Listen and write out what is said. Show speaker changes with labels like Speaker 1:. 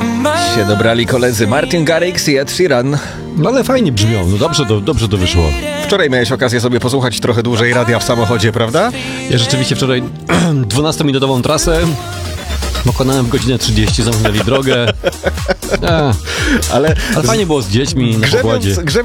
Speaker 1: Się dobrali koledzy Martin Garrix i Ed Sheeran.
Speaker 2: No ale fajnie brzmią, no dobrze to wyszło.
Speaker 1: Wczoraj miałeś okazję sobie posłuchać trochę dłużej radia w samochodzie, prawda?
Speaker 2: Ja rzeczywiście wczoraj 12-minutową trasę pokonałem w godzinę 30, zamknęli drogę. Ale fajnie było z dziećmi na pokładzie.